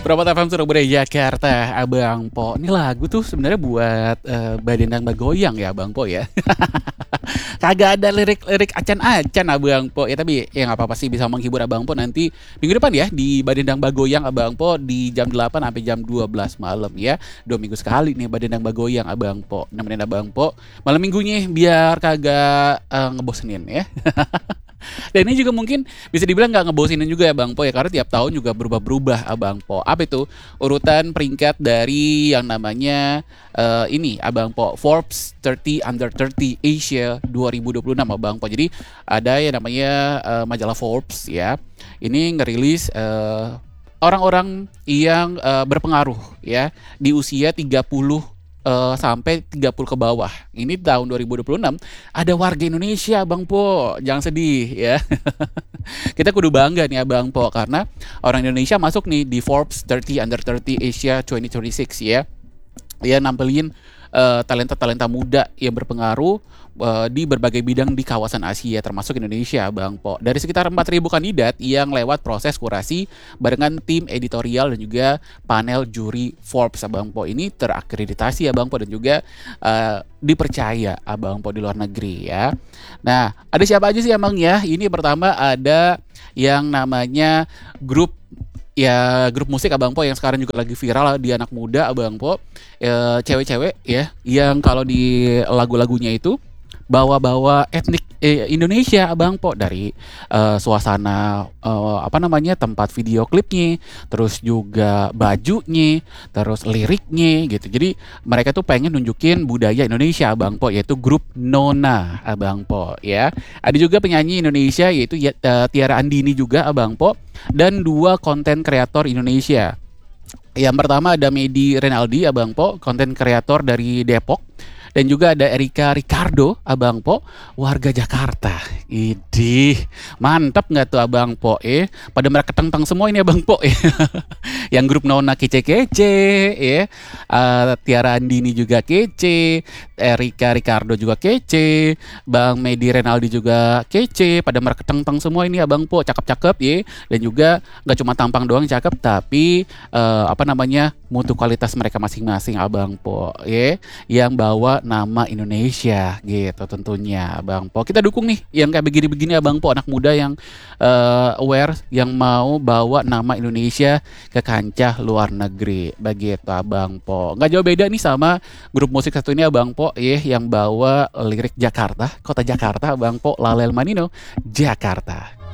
Perapot FM Surabaya Jakarta, Abang Po. Ini lagu tuh sebenarnya buat Badendang Bagoyang ya, Abang Po ya. Kagak ada lirik-lirik acan-acan Abang Po ya, tapi ya nggak apa-apa sih, bisa menghibur Abang Po nanti minggu depan ya di Badendang Bagoyang Abang Po di jam 8 sampai jam 12 malam ya. 2 minggu sekali nih Badendang Bagoyang Abang Po. Nemenin Abang Po malam minggunya biar kagak ngebosenin ya. Dan ini juga mungkin bisa dibilang nggak ngebosinin juga ya Bang Po ya, karena tiap tahun juga berubah-berubah Abang Po. Apa itu? Urutan peringkat dari yang namanya ini Abang Po, Forbes 30 Under 30 Asia 2026 Abang Po. Jadi ada yang namanya majalah Forbes ya. Ini ngerilis orang-orang yang berpengaruh ya di usia 30 sampai 30 ke bawah. Ini tahun 2026 ada warga Indonesia Bang Po. Jangan sedih ya. Kita kudu bangga nih Abang Po karena orang Indonesia masuk nih di Forbes 30 Under 30 Asia 2026 ya. Dia nampilin talenta-talenta muda yang berpengaruh di berbagai bidang di kawasan Asia termasuk Indonesia Bang Po. Dari sekitar 4.000 kandidat yang lewat proses kurasi barengan tim editorial dan juga panel juri Forbes Abang Po. Ini terakreditasi Abang Po dan juga dipercaya Abang Po di luar negeri ya. Nah, ada siapa aja sih Abang ya? Ini pertama ada yang namanya grup musik Abang Po yang sekarang juga lagi viral di anak muda Abang Po, cewek-cewek ya yang kalau di lagu-lagunya itu bawa-bawa etnik Indonesia Abang Po, dari suasana tempat video klipnya, terus juga bajunya, terus liriknya gitu. Jadi mereka tuh pengen nunjukin budaya Indonesia Abang Po, yaitu grup Nona Abang Po ya. Ada juga penyanyi Indonesia yaitu Tiara Andini juga Abang Po, dan 2 konten kreator Indonesia. Yang pertama ada Medi Renaldi Abang Po, konten kreator dari Depok. Dan juga ada Erika Ricardo Abang Po, warga Jakarta. Idih, mantap nggak tuh Abang Po pada mereka ketentang semua ini Abang Po Yang grup Nona kece-kece ya. Tiara Andini juga kece, Erika Ricardo juga kece, Bang Medi Renaldi juga kece, pada mereka ketentang semua ini Abang Po, cakep-cakep ya. Dan juga nggak cuma tampang doang cakep, tapi mutu kualitas mereka masing-masing Abang Po ya, yang bawa nama Indonesia gitu tentunya Abang Po. Kita dukung nih yang kayak begini-begini Abang Po, anak muda yang aware, yang mau bawa nama Indonesia ke kancah luar negeri begitu Abang Po. Nggak jauh beda nih sama grup musik satu ini Abang Po ya, yang bawa lirik Jakarta, kota Jakarta Abang Po, Lalel Manino, Jakarta.